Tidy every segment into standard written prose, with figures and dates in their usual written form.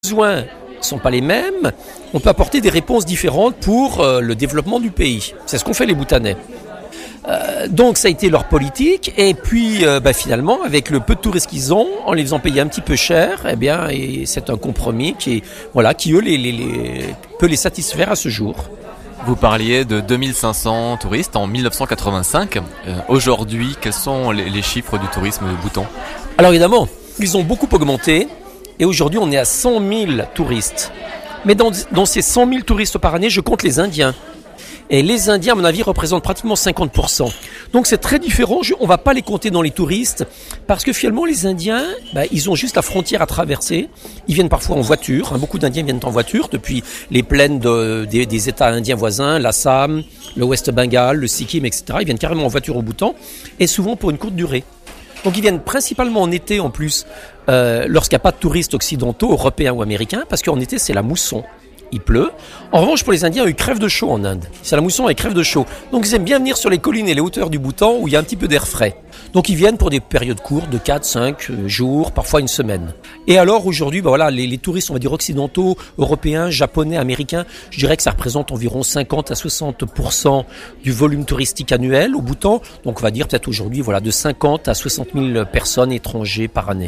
besoins ne sont pas les mêmes, on peut apporter des réponses différentes pour le développement du pays. C'est ce qu'ont fait les Bhoutanais. Donc ça a été leur politique, et puis finalement, avec le peu de touristes qu'ils ont, en les faisant payer un petit peu cher, et c'est un compromis qui eux peut les satisfaire à ce jour. Vous parliez de 2500 touristes en 1985. Aujourd'hui, quels sont les chiffres du tourisme de Bhoutan ? Alors évidemment, ils ont beaucoup augmenté, et aujourd'hui on est à 100 000 touristes. Mais dans ces 100 000 touristes par année, je compte les Indiens. Et les Indiens, à mon avis, représentent pratiquement 50%. Donc c'est très différent. On ne va pas les compter dans les touristes parce que finalement, les Indiens, ils ont juste la frontière à traverser. Ils viennent parfois en voiture. Beaucoup d'Indiens viennent en voiture depuis les plaines des États indiens voisins, l'Assam, le West Bengal, le Sikkim, etc. Ils viennent carrément en voiture au Bhoutan et souvent pour une courte durée. Donc ils viennent principalement en été en plus, lorsqu'il n'y a pas de touristes occidentaux, européens ou américains, parce qu'en été, c'est la mousson. Il pleut. En revanche, pour les Indiens, ils crèvent de chaud en Inde. C'est la mousson et ils crèvent de chaud. Donc, ils aiment bien venir sur les collines et les hauteurs du Bhoutan où il y a un petit peu d'air frais. Donc, ils viennent pour des périodes courtes de 4, 5 jours, parfois une semaine. Et alors, aujourd'hui, les touristes, on va dire occidentaux, européens, japonais, américains, je dirais que ça représente environ 50 à 60% du volume touristique annuel au Bhoutan. Donc, on va dire peut-être aujourd'hui, de 50 à 60 000 personnes étrangers par année.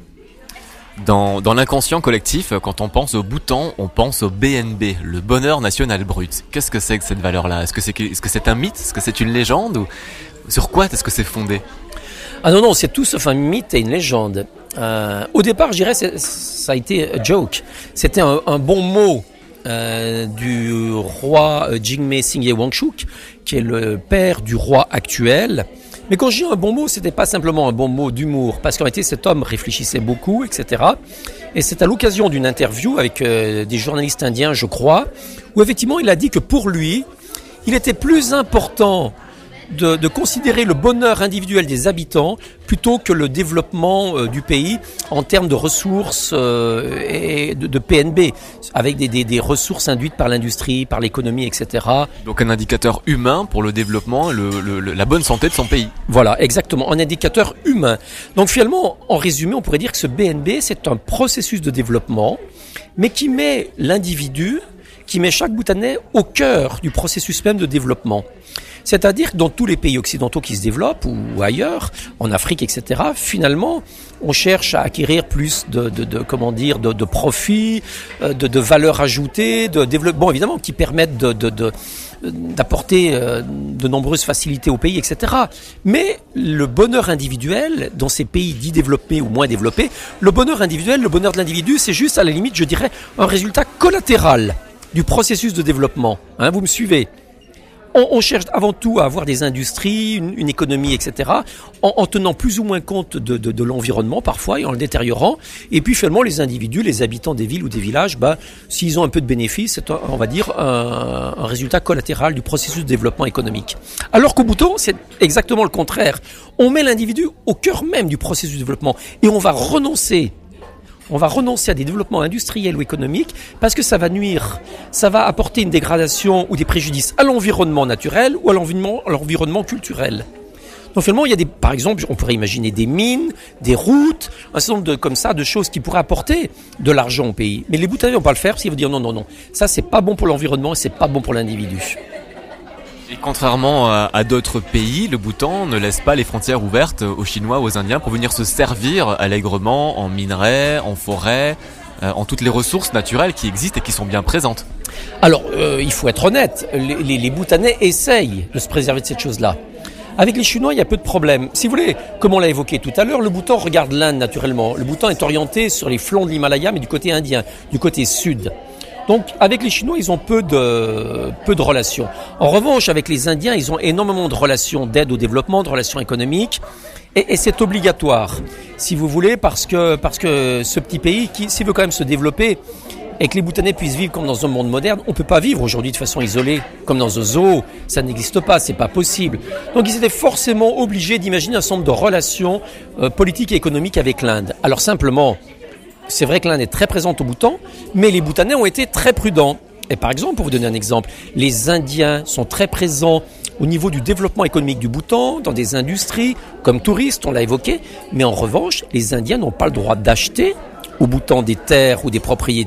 Dans l'inconscient collectif, quand on pense au Bhoutan, on pense au BNB, le bonheur national brut. Qu'est-ce que c'est que cette valeur-là ? Est-ce que c'est un mythe ? Est-ce que c'est une légende ? Ou sur quoi est-ce que c'est fondé ? Ah non, c'est tout sauf un mythe et une légende. Au départ, je dirais, ça a été un joke. C'était un bon mot du roi Jigme Singye Wangchuk, qui est le père du roi actuel. Mais quand je dis un bon mot, c'était pas simplement un bon mot d'humour, parce qu'en réalité, cet homme réfléchissait beaucoup, etc. Et c'est à l'occasion d'une interview avec des journalistes indiens, je crois, où effectivement, il a dit que pour lui, il était plus important de considérer le bonheur individuel des habitants plutôt que le développement du pays en termes de ressources et de PNB, avec des ressources induites par l'industrie, par l'économie, etc. Donc un indicateur humain pour le développement, la bonne santé de son pays. Voilà, exactement, un indicateur humain. Donc finalement, en résumé, on pourrait dire que ce BNB, c'est un processus de développement, mais qui met l'individu, qui met chaque Bhoutanais au cœur du processus même de développement. C'est-à-dire que dans tous les pays occidentaux qui se développent, ou ailleurs, en Afrique, etc., finalement, on cherche à acquérir plus de profits, de valeur ajoutée, de développement, évidemment, qui permettent d'apporter de nombreuses facilités au pays, etc. Mais le bonheur individuel, dans ces pays dits développés ou moins développés, le bonheur individuel, le bonheur de l'individu, c'est juste, à la limite, je dirais, un résultat collatéral du processus de développement. Vous me suivez ? On cherche avant tout à avoir des industries, une économie, etc., en tenant plus ou moins compte de l'environnement parfois et en le détériorant. Et puis finalement, les individus, les habitants des villes ou des villages, s'ils ont un peu de bénéfices, c'est on va dire un résultat collatéral du processus de développement économique. Alors qu'au Bhoutan, c'est exactement le contraire. On met l'individu au cœur même du processus de développement et on va renoncer à des développements industriels ou économiques parce que ça va nuire, ça va apporter une dégradation ou des préjudices à l'environnement naturel ou à l'environnement culturel. Donc finalement, il y a par exemple, on pourrait imaginer des mines, des routes, un certain nombre de choses qui pourraient apporter de l'argent au pays. Mais les Bhoutanais vont pas le faire parce qu'ils vont dire non, ça c'est pas bon pour l'environnement et c'est pas bon pour l'individu. Et contrairement à d'autres pays, le Bhoutan ne laisse pas les frontières ouvertes aux Chinois, aux Indiens pour venir se servir allègrement en minerais, en forêt, en toutes les ressources naturelles qui existent et qui sont bien présentes. Alors, il faut être honnête, les Bhoutanais essayent de se préserver de cette chose-là. Avec les Chinois, il y a peu de problèmes. Si vous voulez, comme on l'a évoqué tout à l'heure, le Bhoutan regarde l'Inde naturellement. Le Bhoutan est orienté sur les flancs de l'Himalaya, mais du côté indien, du côté sud. Donc, avec les Chinois, ils ont peu de relations. En revanche, avec les Indiens, ils ont énormément de relations d'aide au développement, de relations économiques. Et c'est obligatoire, si vous voulez, parce que ce petit pays, s'il veut quand même se développer et que les Bhoutanais puissent vivre comme dans un monde moderne, on ne peut pas vivre aujourd'hui de façon isolée, comme dans un zoo. Ça n'existe pas, c'est pas possible. Donc, ils étaient forcément obligés d'imaginer un certain nombre de relations politiques et économiques avec l'Inde. Alors, simplement, c'est vrai que l'Inde est très présente au Bhoutan, mais les Bhoutanais ont été très prudents. Et par exemple, pour vous donner un exemple, les Indiens sont très présents au niveau du développement économique du Bhoutan, dans des industries, comme touristes, on l'a évoqué. Mais en revanche, les Indiens n'ont pas le droit d'acheter au Bhoutan des terres ou des propriétés